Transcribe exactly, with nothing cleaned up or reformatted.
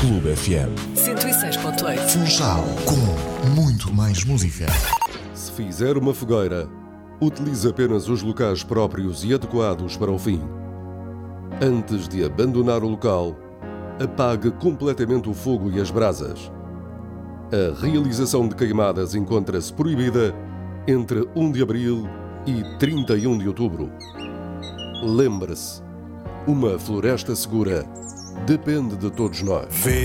Clube F M. cento e seis ponto oito. Funchal, com muito mais música. Se fizer uma fogueira, utilize apenas os locais próprios e adequados para o fim. Antes de abandonar o local, apague completamente o fogo e as brasas. A realização de queimadas encontra-se proibida entre primeiro de abril e trinta e um de outubro. Lembre-se, uma floresta segura depende de todos nós.